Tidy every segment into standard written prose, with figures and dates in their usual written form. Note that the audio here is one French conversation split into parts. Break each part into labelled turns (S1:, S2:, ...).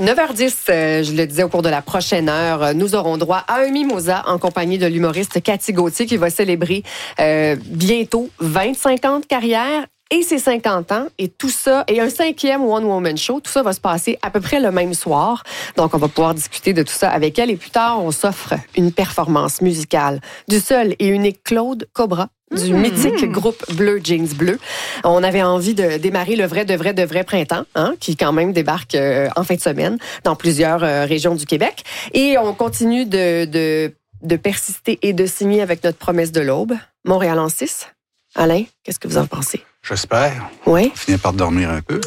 S1: 9h10, je le disais au cours de la prochaine heure, nous aurons droit à un mimosa en compagnie de l'humoriste Cathy Gauthier qui va célébrer bientôt 25 ans de carrière et ses 50 ans. Et tout ça, et un 5e One Woman Show, tout ça va se passer à peu près le même soir. Donc, on va pouvoir discuter de tout ça avec elle. Et plus tard, on s'offre une performance musicale du seul et unique Claude Cobra, du mythique groupe Bleu Jeans Bleu. On avait envie de démarrer le vrai printemps, qui quand même débarque en fin de semaine dans plusieurs régions du Québec. Et on continue de persister et de signer avec notre promesse de l'aube, Montréal en 6. Alain, qu'est-ce que vous en pensez?
S2: J'espère.
S1: Oui.
S2: On finit par dormir un peu.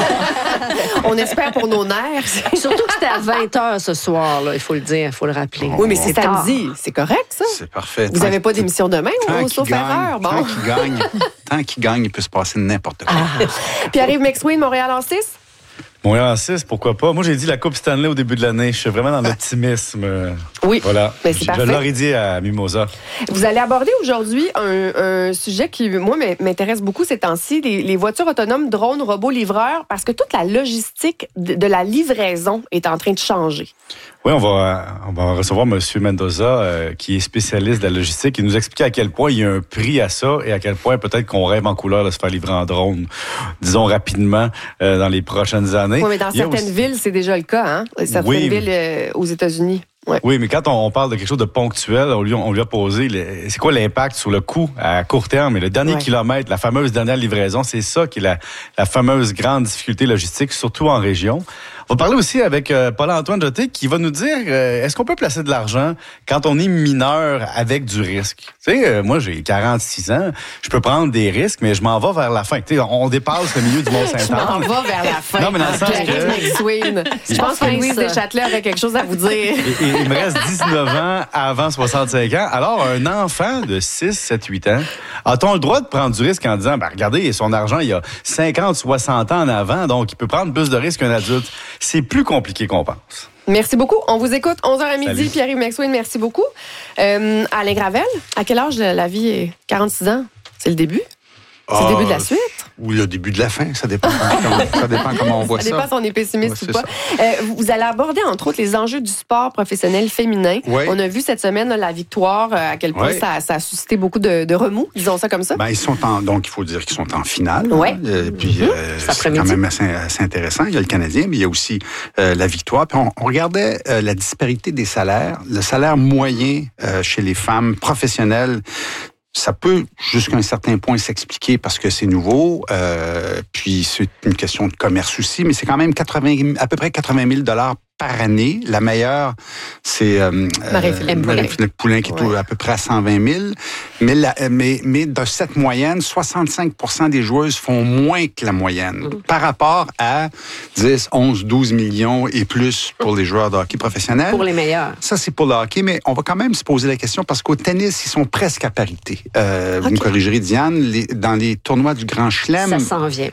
S1: On espère pour nos nerfs.
S3: Surtout que c'était à 20h ce soir, là, il faut le dire, il faut le rappeler.
S1: Oui, mais c'est samedi. C'est correct, ça?
S2: C'est parfait.
S1: Vous n'avez pas d'émission demain, sauf erreur?
S2: Bon. Tant qu'il gagne, il peut se passer n'importe quoi.
S1: Pierre-Yves McSween, Montréal en 6?
S4: Montréal en 6, pourquoi pas? Moi, j'ai dit la Coupe Stanley au début de l'année. Je suis vraiment dans l'optimisme.
S1: Oui,
S4: voilà.
S1: Mais c'est parfait.
S4: Je l'aurais dit à Mimosa.
S1: Vous allez aborder aujourd'hui un sujet qui, moi, m'intéresse beaucoup ces temps-ci, les voitures autonomes, drones, robots, livreurs, parce que toute la logistique de la livraison est en train de changer.
S4: Oui, on va recevoir M. Mendoza, qui est spécialiste de la logistique, et nous expliquer à quel point il y a un prix à ça et à quel point peut-être qu'on rêve en couleur de se faire livrer en drone, disons rapidement, dans les prochaines années.
S1: Oui, mais dans certaines villes, c'est déjà le cas, hein? Certaines villes aux États-Unis. Ouais.
S4: Oui, mais quand on parle de quelque chose de ponctuel, on lui a posé, c'est quoi l'impact sur le coût à court terme? Et le dernier kilomètre, la fameuse dernière livraison, c'est ça qui est la fameuse grande difficulté logistique, surtout en région. On va parler aussi avec Paul-Antoine Jeté qui va nous dire est-ce qu'on peut placer de l'argent quand on est mineur avec du risque? Tu sais, moi, j'ai 46 ans, je peux prendre des risques, mais je m'en vais vers la fin. Tu sais, on dépasse le milieu du Mont-Saint-Anne.
S1: Je m'en vais vers la fin.
S4: Non, mais dans le sens que...
S1: Je pense que Louise Deschâtelet aurait quelque chose à vous dire.
S4: Il me reste 19 ans avant 65 ans. Alors, un enfant de 6, 7, 8 ans, a-t-on le droit de prendre du risque en disant, regardez, son argent, il y a 50, 60 ans en avant, donc il peut prendre plus de risques qu'un adulte. C'est plus compliqué qu'on pense.
S1: Merci beaucoup. On vous écoute 11h à midi.
S4: Salut.
S1: Pierre-Yves McSween, merci beaucoup. Alain Gravel, à quel âge la vie est 46 ans? C'est le début? C'est le début de la suite?
S2: Ou le début de la fin, ça dépend comment on voit ça.
S1: Ça dépend si on est pessimiste ou pas. Vous allez aborder, entre autres, les enjeux du sport professionnel féminin.
S2: Oui.
S1: On a vu cette semaine la victoire, à quel point ça a suscité beaucoup de remous, disons ça comme ça.
S2: Ben, donc, il faut dire qu'ils sont en finale.
S1: Oui.
S2: Puis, c'est quand même assez intéressant. Il y a le Canadien, mais il y a aussi la victoire. Puis, on regardait la disparité des salaires. Le salaire moyen chez les femmes professionnelles, ça peut, jusqu'à un certain point, s'expliquer parce que c'est nouveau, puis c'est une question de commerce aussi, mais c'est quand même à peu près 80 000 $ par année. La meilleure, c'est Marie-Philippe Poulin qui est à peu près à 120 000. Mais de cette moyenne, 65 % des joueuses font moins que la moyenne par rapport à 10, 11, 12 millions et plus pour les joueurs de hockey professionnels.
S3: Pour les meilleurs.
S2: Ça, c'est pour le hockey, mais on va quand même se poser la question parce qu'au tennis, ils sont presque à parité. Vous me corrigerez, Diane, dans les tournois du Grand Chelem...
S3: Ça s'en vient.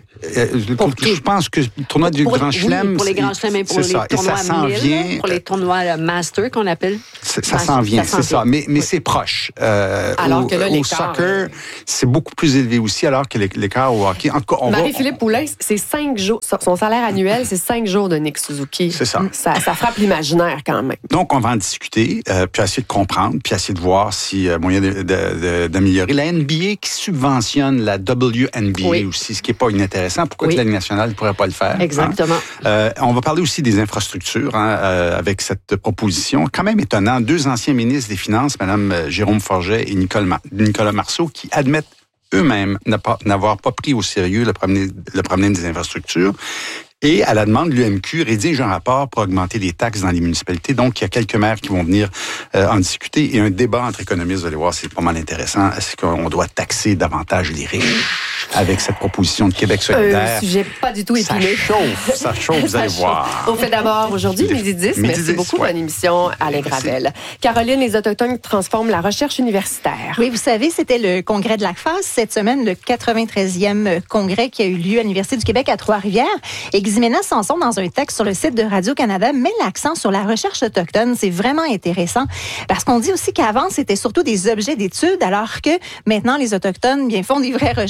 S2: Je pense que le tournoi du Grand Chelem...
S3: pour les Grands Chelems et pour les tournois pour les tournois Master qu'on appelle.
S2: Ça s'en vient, c'est ça. Mais c'est proche.
S1: Alors que là,
S2: au soccer, c'est beaucoup plus élevé aussi, alors que l'écart au hockey. En tout cas,
S1: Marie-Philippe Poulin, c'est 5 jours. Son salaire annuel, c'est 5 jours de Nick Suzuki.
S2: C'est ça.
S1: Ça frappe l'imaginaire quand même.
S2: Donc, on va en discuter, puis essayer de comprendre, puis essayer de voir s'il y a moyen d'améliorer. La NBA qui subventionne la WNBA aussi, ce qui n'est pas inintéressant. Pourquoi que la Ligue nationale ne pourrait pas le faire?
S3: Exactement.
S2: On va parler aussi des infrastructures avec cette proposition. Quand même étonnant, 2 anciens ministres des Finances, Mme Jérôme Forget et Nicolas Marceau, qui admettent eux-mêmes n'avoir pas pris au sérieux le problème des infrastructures. Et à la demande de l'UMQ, rédige un rapport pour augmenter les taxes dans les municipalités. Donc, il y a quelques maires qui vont venir en discuter et un débat entre économistes, vous allez voir, c'est pas mal intéressant. Est-ce qu'on doit taxer davantage les riches avec cette proposition de Québec solidaire?
S1: Un sujet pas du tout épineux.
S2: Ça chauffe, vous allez voir.
S1: On fait d'abord aujourd'hui, midi 10. Merci beaucoup. Bonne émission, Alain Gravel. Caroline, les Autochtones transforment la recherche universitaire.
S5: Oui, vous savez, c'était le congrès de l'ACFAS cette semaine, le 93e congrès qui a eu lieu à l'Université du Québec à Trois-Rivières. Et Ximena Sanson, dans un texte sur le site de Radio-Canada, met l'accent sur la recherche autochtone. C'est vraiment intéressant parce qu'on dit aussi qu'avant, c'était surtout des objets d'études, alors que maintenant, les Autochtones font des vraies recherches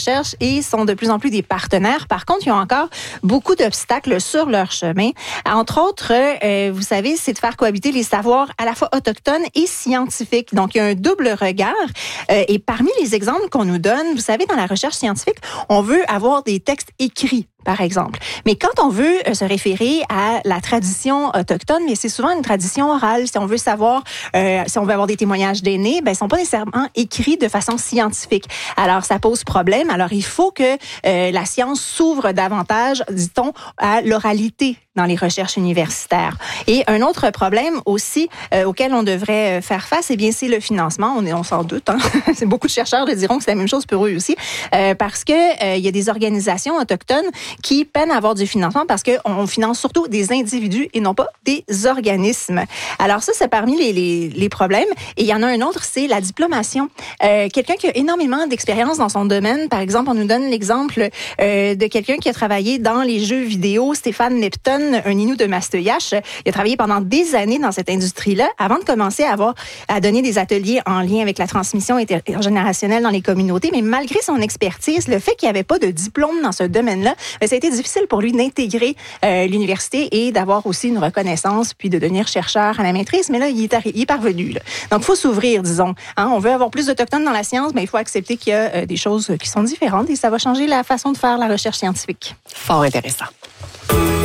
S5: et sont de plus en plus des partenaires. Par contre, ils ont encore beaucoup d'obstacles sur leur chemin. Entre autres, vous savez, c'est de faire cohabiter les savoirs à la fois autochtones et scientifiques. Donc, il y a un double regard. Et parmi les exemples qu'on nous donne, vous savez, dans la recherche scientifique, on veut avoir des textes écrits, par exemple. Mais quand on veut se référer à la tradition autochtone, mais c'est souvent une tradition orale. Si on veut savoir, si on veut avoir des témoignages d'aînés, ben, ils sont pas nécessairement écrits de façon scientifique. Alors, ça pose problème. Alors, il faut que la science s'ouvre davantage, dit-on, à l'oralité dans les recherches universitaires. Et un autre problème aussi auquel on devrait faire face, eh bien, c'est le financement. On s'en doute, hein? C'est beaucoup de chercheurs le diront que c'est la même chose pour eux aussi, parce que il y a des organisations autochtones qui peinent à avoir du financement parce qu'on finance surtout des individus et non pas des organismes. Alors ça, c'est parmi les problèmes. Et il y en a un autre, c'est la diplomation. Quelqu'un qui a énormément d'expérience dans son domaine, par exemple, on nous donne l'exemple de quelqu'un qui a travaillé dans les jeux vidéo, Stéphane Neptune, un Innu de Mastoyache. Il a travaillé pendant des années dans cette industrie-là avant de commencer à donner des ateliers en lien avec la transmission intergénérationnelle dans les communautés. Mais malgré son expertise, le fait qu'il n'y avait pas de diplôme dans ce domaine-là, ça a été difficile pour lui d'intégrer l'université et d'avoir aussi une reconnaissance puis de devenir chercheur à la maîtrise. Mais là, il est parvenu. Là. Donc, il faut s'ouvrir, disons. Hein? On veut avoir plus d'Autochtones dans la science, mais il faut accepter qu'il y a des choses qui sont différentes et ça va changer la façon de faire la recherche scientifique.
S1: Fort intéressant.